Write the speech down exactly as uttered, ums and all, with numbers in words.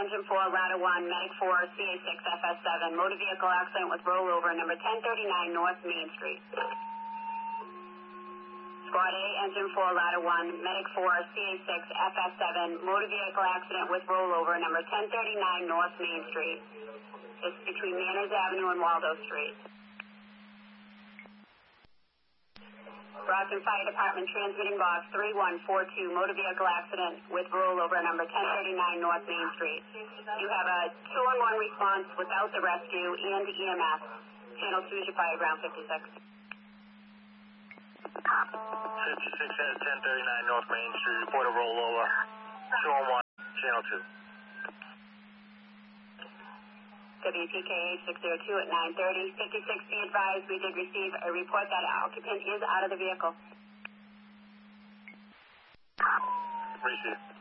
Engine four, Ladder one, Medic four, C A six, F S seven, motor vehicle accident with rollover, number ten thirty-nine North Main Street. Squad A, Engine four, Ladder one, Medic four, C A six, F S seven, motor vehicle accident with rollover, number ten thirty-nine North Main Street. It's between Manners Avenue and Waldo Street. Brockton Fire Department transmitting box three one four two, motor vehicle accident with rollover, number ten thirty-nine North Main Street. You have a two one one response without the rescue and E M S. Channel two is your fire, ground fifty-six. fifty-six at ten thirty-nine North Main Street, report a rollover. two one one, channel two. W P K H six oh two at nine thirty. fifty-six, be advised, we did receive a report that an occupant is out of the vehicle. Received.